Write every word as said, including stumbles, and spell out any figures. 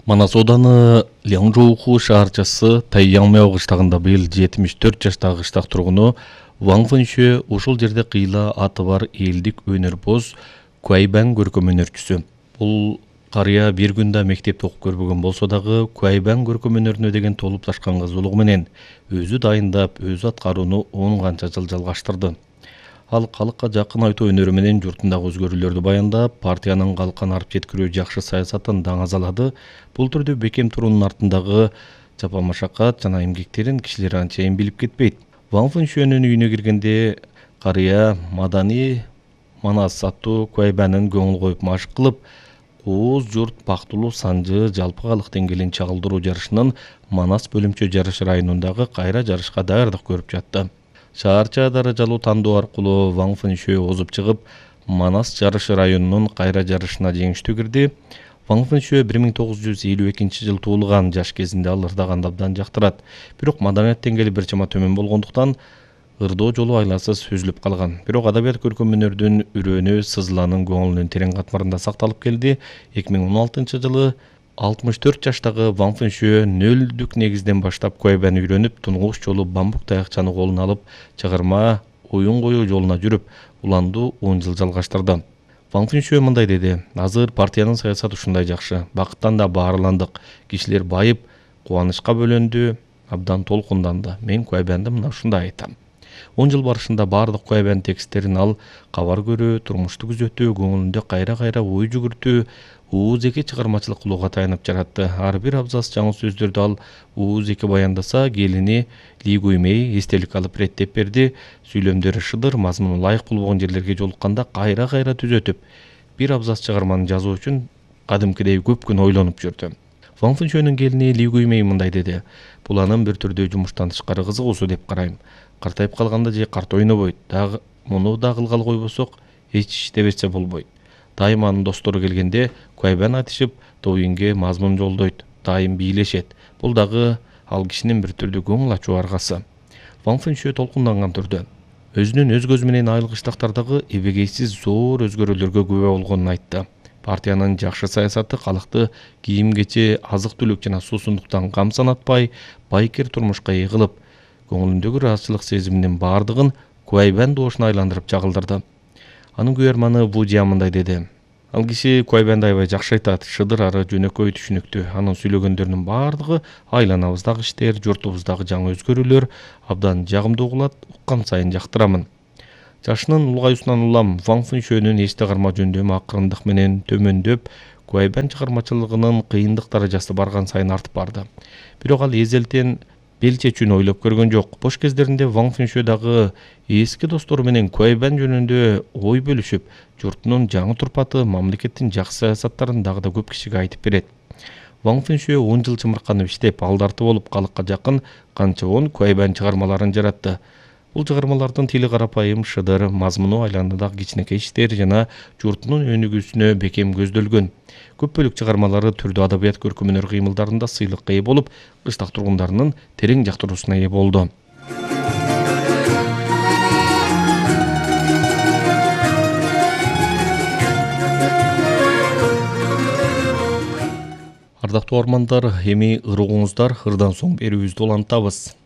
Манас ауданы Ляңжоуху шаарчасы Тайяңмяу кыштагында быйыл жетимиш төрт жаштагы кыштак тургуну Ваң Фэншue ушул жерде кыйла аты бар элдик өнөрпоз Куайбан көркөм өнөрчүсү. Бул карыя бир күндө мектепте окуп көрбөгөн болсо дагы Куайбан көркөм өнөрүнө деген толуп ташкан кызуулугу менен өзү дайындап, өзү аткарууну он канча жыл жалгаштырды. Ал калкка жакын айтуу өнөрү менен журтундагы өзгөрүүлөрдү баяндап, партиянын калккан арып жеткирүү жакшы саясатын даңазалады. Бул түрдө бекем туруунун артындагы жапа машакат жана эмгектерин кишилер анчейин билип кетпейт. Ваң Фэншуенин үйүнө киргенде карыя Мадани Манас аттуу Куайбанын көңүл коюп машык кылып, Кооз журт Пактулуу Санжы жалпы калык деңгээлин чагылдыруу жарышынын Манас бөлүмчө жарыш районундагы кайра жарышка даярдык көрүп жатты. Шаарча даражалуу тандоо аркылуу Ваң Фэншue озуп чыгып, Манас жарыш районунун кайра жарышына жеңиштүү кирди. Ваң Фэншue бир миң тогуз жүз элүү экинчи жылы туулган, жаш кезинде ал ырдаган абдан жактырат. Бирок маданият деңгээли бир чама төмөн болгондуктан ырдоо жолу айласыз үзүлүп калган. Бирок адабият көркөм өнөрдүн үрөөнү Сызыланын көңүлүнүн терең катмарында сакталып келди. эки миң он алтынчы жылы алтымыш төрт жаштагы Ваң Фэншue нөлдүк негизден баштап Куайбан үйрөнүп, тунгуш жолу бамбук таякчаны колуна алып, чыгарма оюн коюу жолуна жүрүп, уланду он жыл жалгаштырды. Ваң Фэншue мындай деди: "Азыр партиянын саясаты ушундай жакшы. Бакыттан да баарыландык. Кишилер байып, кубанычка бөлөндү, абдан толкунданды. Мен Куайбанды мына ушундай айтам. он жыл барышында бардык Куайбан тексттерин ал кабар көрүү, турмушту күзөтүү, көңүлүндө кайра-кайра ой жүгүртүү, ууз-эки чыгармачылык кылууга таянып жаратты. Ар бир абзац жаңы сөздөрдү ал ууз-эки баяндаса, келини Ли Гуймей эстелик алып реттеп берди. Сүйлөмдөрү шыдыр, мазмуну ылайык болбогон жерлерге жолукканда кайра-кайра түзөтүп, бир абзац чыгарманы жазуу үчүн кадимкидей көп күн ойлонуп жүрдү." Ваң Фэншуенин келини Ли Гуймей мындай деди: "Бул анын бир түрдүү жумуштан тышкары кызыгуусу деп карайм. Картайып калганда же карт ойнобойт. Дагы муну да кылгалы койбосок, эч иштебесе болбойт. Дайым анын достору келгенде Куайбан айтышып, доюнге мазмун жолдойт, дайым бийлешет. Бул дагы ал кишинин бир түрдүү көңүл ачуу аргасы." Ваң Фэншue толкунданган түрдө өзүнүн өз көзү менен айыл кыштактардагы эбегейсиз зор өзгөрүүлөргө күбө болгонун айтты. Партиянын жакшы саясаты калкты кийим-кечи, азык-түлүк жана суусундуктан кам санатпай, байкер турмушка эгилип, көңүлүндөгү ыраазычылык сезиминин бардыгын Куайбан доошуна айландырып чагылдырды. Анын күйөрманы Ву Жия мындай деди: "Ал киши Куайбанды аябай жакшы айтат. Шыдыр ары жөнөкөй түшүнүктүү. Анын сүйлөгөндөрүнүн бардыгы айланабыздагы иштер, журтубуздагы жаңы өзгөрүүлөр абдан жагымдуу угулат. Уккан сайын жактырамын." Жашынын улгаюусунан улам Ваң Фэншуенин эсте карма жөндөмү акырындык менен төмөндөп, Куайбан чыгармачылыгынын кыйындык даражасы барган сайын артып барды. Бирок ал эзелтен бел чечүүнү ойлоп көргөн жок. Бош кездеринде Ваң Фэншue дагы эски достору менен Куайбан жөнүндө ой бөлүшүп, журтунун жаңы турпаты, мамлекеттин жакшы саясаттарын дагы да көп кишиге айтып берет. Ваң Фэншue он жыл чымырканып иштеп, алдарты болуп, калыкка жакын канча он Куайбан чыгармаларын жаратты. Бул чыгармалардын тили карапайым, шыдыр, мазмуну айланадагы кичинекей иштер жана журтунун өнүгүүсүнө бекем көздөлгөн. Көп бөлүк чыгармалары түрдүү адабият көркөм өнөр кыймылдарында сыйлыкка ээ болуп, кыштак тургундарынын терең жактыруусуна ээ болду. Ардактуу угармандар, эми ырыгуңуздар, ырдан соң берүүбүздү улантабыз.